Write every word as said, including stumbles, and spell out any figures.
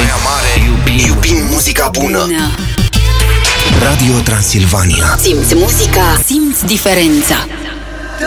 Baia Mare, iubim, iubim muzica bună. Radio Transilvania. Simți muzica, simți diferența.